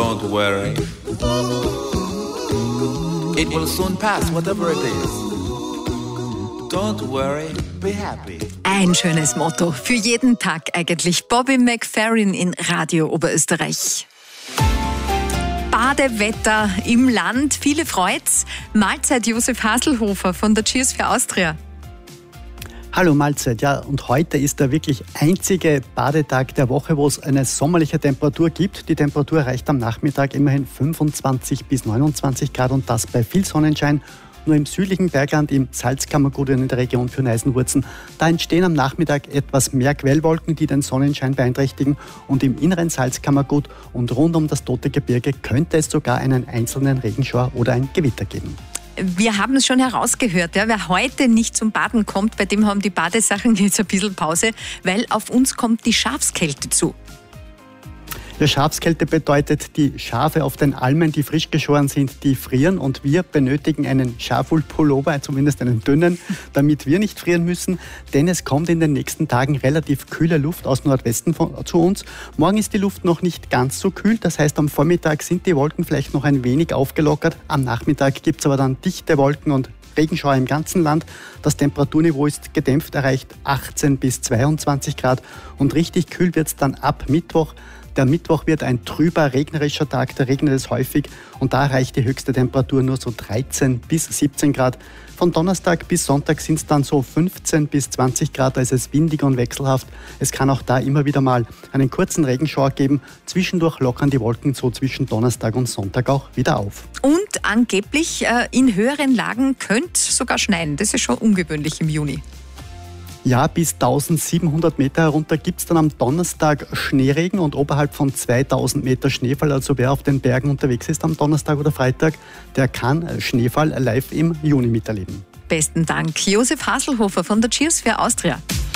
Don't worry. It will soon pass, whatever it is. Don't worry, be happy. Ein schönes Motto für jeden Tag eigentlich. Bobby McFerrin in Radio Oberösterreich. Badewetter im Land, viele freut's. Mahlzeit Josef Haselhofer von der Cheers für Austria. Hallo Mahlzeit, ja, und heute ist der wirklich einzige Badetag der Woche, wo es eine sommerliche Temperatur gibt. Die Temperatur erreicht am Nachmittag immerhin 25 bis 29 Grad und das bei viel Sonnenschein. Nur im südlichen Bergland, im Salzkammergut und in der Region Fürneisenwurzen, da entstehen am Nachmittag etwas mehr Quellwolken, die den Sonnenschein beeinträchtigen. Und im inneren Salzkammergut und rund um das Tote Gebirge könnte es sogar einen einzelnen Regenschauer oder ein Gewitter geben. Wir haben es schon herausgehört, ja, wer heute nicht zum Baden kommt, bei dem haben die Badesachen jetzt ein bisschen Pause, weil auf uns kommt die Schafskälte zu. Ja, Schafskälte bedeutet, die Schafe auf den Almen, die frisch geschoren sind, die frieren und wir benötigen einen Schafwollpullover, zumindest einen dünnen, damit wir nicht frieren müssen, denn es kommt in den nächsten Tagen relativ kühle Luft aus Nordwesten zu uns. Morgen ist die Luft noch nicht ganz so kühl, das heißt am Vormittag sind die Wolken vielleicht noch ein wenig aufgelockert, am Nachmittag gibt es aber dann dichte Wolken und Regenschauer im ganzen Land. Das Temperaturniveau ist gedämpft, erreicht 18 bis 22 Grad und richtig kühl wird es dann ab Mittwoch. Der Mittwoch wird ein trüber, regnerischer Tag, da regnet es häufig und da erreicht die höchste Temperatur nur so 13 bis 17 Grad. Von Donnerstag bis Sonntag sind es dann so 15 bis 20 Grad, da ist es windig und wechselhaft. Es kann auch da immer wieder mal einen kurzen Regenschauer geben. Zwischendurch lockern die Wolken so zwischen Donnerstag und Sonntag auch wieder auf. Und angeblich in höheren Lagen könnte es sogar schneien. Das ist schon ungewöhnlich im Juni. Ja, bis 1700 Meter herunter gibt es dann am Donnerstag Schneeregen und oberhalb von 2000 Meter Schneefall. Also wer auf den Bergen unterwegs ist am Donnerstag oder Freitag, der kann Schneefall live im Juni miterleben. Besten Dank, Josef Haselhofer von der Cheers für Austria.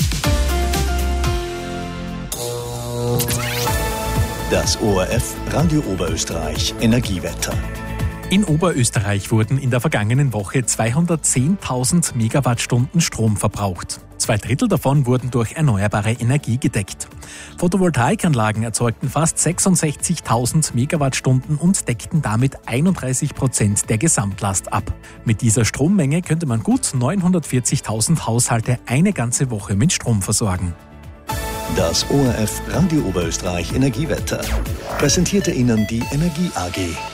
Das ORF Radio Oberösterreich Energiewetter. In Oberösterreich wurden in der vergangenen Woche 210.000 Megawattstunden Strom verbraucht. 2/3 davon wurden durch erneuerbare Energie gedeckt. Photovoltaikanlagen erzeugten fast 66.000 Megawattstunden und deckten damit 31% der Gesamtlast ab. Mit dieser Strommenge könnte man gut 940.000 Haushalte eine ganze Woche mit Strom versorgen. Das ORF Radio Oberösterreich Energiewetter präsentierte Ihnen die Energie AG.